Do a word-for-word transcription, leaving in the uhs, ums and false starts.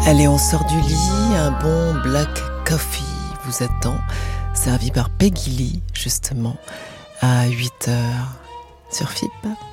Allez, on sort du lit, un bon black coffee vous attend, servi par Peggy Lee, justement, à huit heures sur F I P.